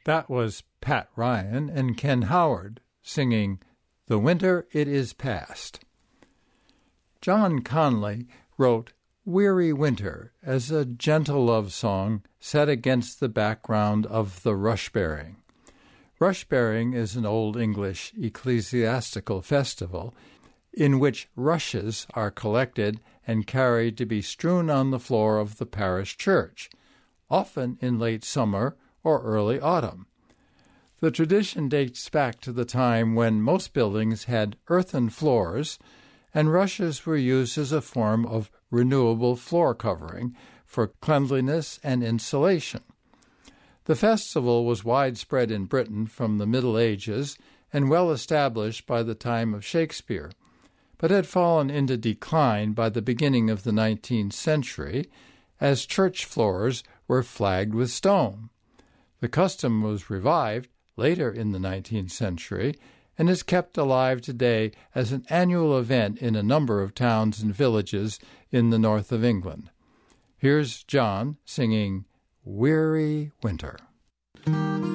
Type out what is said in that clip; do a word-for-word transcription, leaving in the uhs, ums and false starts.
That was Pat Ryan and Ken Howard singing The Winter It Is Past. John Conley wrote Weary Winter as a gentle love song set against the background of the rush-bearing. Rush-bearing is an Old English ecclesiastical festival in which rushes are collected and carried to be strewn on the floor of the parish church, often in late summer or early autumn. The tradition dates back to the time when most buildings had earthen floors, and rushes were used as a form of renewable floor covering for cleanliness and insulation. The festival was widespread in Britain from the Middle Ages and well established by the time of Shakespeare, but had fallen into decline by the beginning of the nineteenth century as church floors were flagged with stone. The custom was revived later in the nineteenth century and is kept alive today as an annual event in a number of towns and villages in the north of England. Here's John singing Weary Winter.